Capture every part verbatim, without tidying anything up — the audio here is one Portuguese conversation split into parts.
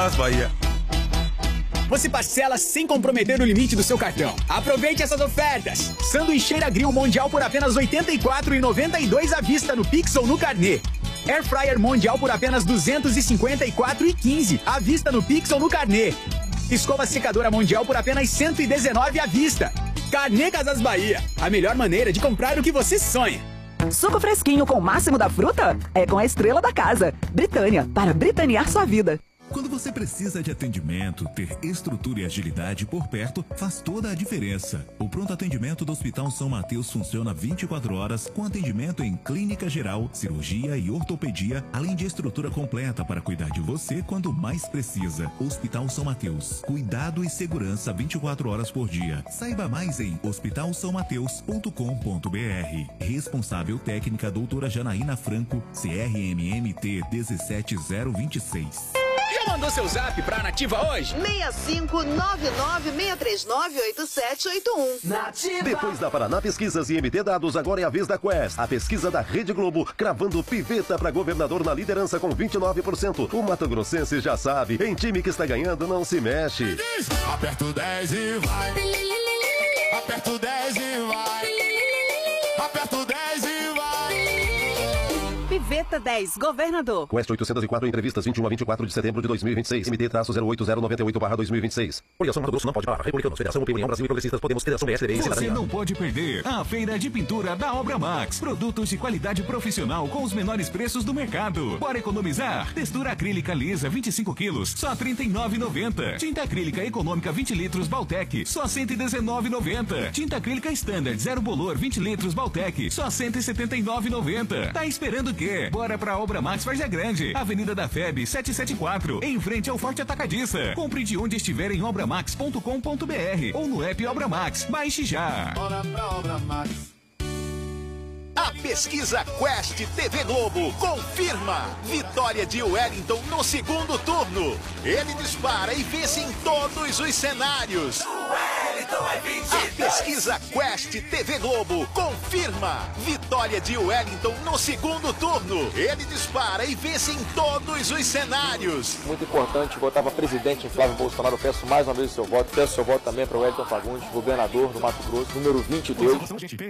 Casas Bahia. Você parcela sem comprometer o limite do seu cartão. Aproveite essas ofertas. Sanduicheira Grill Mundial por apenas oitenta e quatro reais e noventa e dois centavos à vista no Pix ou no carnê. Air Fryer Mundial por apenas duzentos e cinquenta e quatro reais e quinze centavos à vista no Pix ou no carnê. Escova secadora Mundial por apenas cento e dezenove reais à vista. Carnê Casas Bahia. A melhor maneira de comprar o que você sonha. Suco fresquinho com o máximo da fruta? É com a estrela da casa. Britânia, para britanear sua vida. Quando você precisa de atendimento, ter estrutura e agilidade por perto faz toda a diferença. O pronto atendimento do Hospital São Mateus funciona vinte e quatro horas com atendimento em clínica geral, cirurgia e ortopedia, além de estrutura completa para cuidar de você quando mais precisa. Hospital São Mateus. Cuidado e segurança vinte e quatro horas por dia. Saiba mais em hospital são mateus ponto com ponto br. Responsável técnica doutora Janaína Franco, C R M M T um sete zero dois seis. Já mandou seu zap pra Nativa hoje? seis cinco nove nove, seis três nove, oito sete oito um. Nativa! Depois da Paraná Pesquisas e M D Dados, agora é a vez da Quest. A pesquisa da Rede Globo, cravando Piveta para governador na liderança com vinte e nove por cento. O Mato Grossense já sabe, em time que está ganhando não se mexe. Aperto dez e vai. Aperto dez e vai. Aperto dez e vai. Piveta dez, governador. Quest oitocentos e quatro entrevistas, vinte e um a vinte e quatro de setembro de dois mil e vinte e seis. M D zero oito zero nove oito barra dois mil e vinte e seis. Coligação Mato Grosso não pode parar. Republicanos, Federação, União Brasil e Progressistas, Podemos, Federação B S D B e Você não pode perder a feira de pintura da Obra Max. Produtos de qualidade profissional com os menores preços do mercado. Bora economizar? Textura acrílica lisa vinte e cinco quilos, só trinta e nove reais e noventa centavos. Tinta acrílica econômica vinte litros Baltec, só cento e dezenove reais e noventa centavos. Tinta acrílica Standard zero bolor vinte litros Baltec, só cento e setenta e nove reais e noventa centavos. Tá esperando o quê? Bora pra Obra Max Várzea Grande, Avenida da F E B setecentos e setenta e quatro, em frente ao Forte Atacadista. Compre de onde estiver em obra max ponto com ponto br ou no app Obra Max. Baixe já. Bora pra Obra Max. A pesquisa Quest T V Globo confirma vitória de Wellington no segundo turno. Ele dispara e vence em todos os cenários. Wellington é vinte. A pesquisa Quest T V Globo confirma vitória de Wellington no segundo turno. Ele dispara e vence em todos os cenários. Muito importante votar para presidente em Flávio Bolsonaro. Eu peço mais uma vez o seu voto. Peço o seu voto também para o Wellington Fagundes, governador do Mato Grosso, número vinte e dois.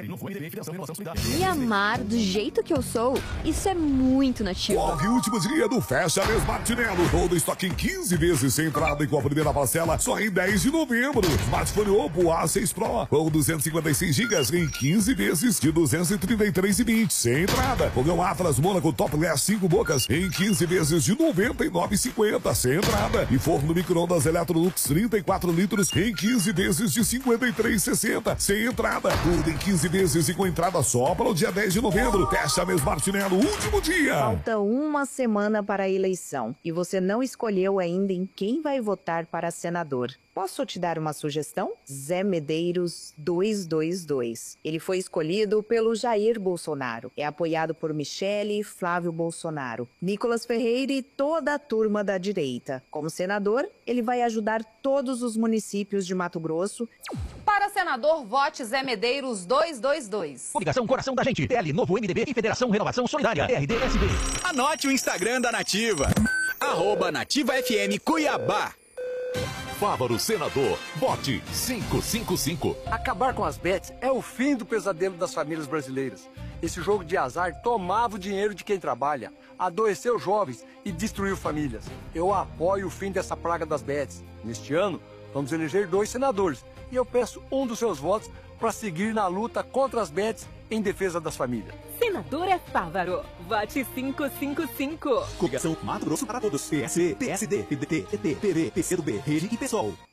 Me amar do jeito que eu sou, isso é muito nativo. Corre o último dia do Fecha Mês Martinello. Todo estoque em quinze vezes sem entrada e com a primeira parcela só em dez de novembro. Smartphone Oppo A seis Pro com duzentos e cinquenta e seis gigas em quinze vezes de duzentos e trinta e três reais e vinte centavos sem entrada. Fogão Atlas Mônaco Top Glass cinco bocas em quinze vezes de noventa e nove reais e cinquenta centavos sem entrada. E forno micro-ondas Electrolux trinta e quatro litros em quinze vezes de cinquenta e três reais e sessenta centavos sem entrada. Tudo em quinze vezes e com entrada só para o dia dez de novembro. Fecha Mês Martinello, último dia. Falta uma semana para a eleição e você não escolheu ainda em quem vai votar para senador. Posso te dar uma sugestão? Zé Medeiros duzentos e vinte e dois. Ele foi escolhido pelo Jair Bolsonaro. É apoiado por Michele e Flávio Bolsonaro, Nicolas Ferreira e toda a turma da direita. Como senador, ele vai ajudar todos os municípios de Mato Grosso. Para senador, vote Zé Medeiros duzentos e vinte e dois. Coligação Coração da Gente, T L Novo M D B e Federação Renovação Solidária, R D S B. Anote o Instagram da Nativa. Arroba Nativa F M Cuiabá. Fávaro Senador, vote cinco cinco cinco. Acabar com as bets é o fim do pesadelo das famílias brasileiras. Esse jogo de azar tomava o dinheiro de quem trabalha, adoeceu jovens e destruiu famílias. Eu apoio o fim dessa praga das bets. Neste ano, vamos eleger dois senadores e eu peço um dos seus votos para seguir na luta contra as bets em defesa das famílias. Senador é Fávaro. Vote cinco cinco cinco. Coligação Mato Grosso para Todos. P S, P S D, P D T, P T, P V, P C do B, Rede e PSOL.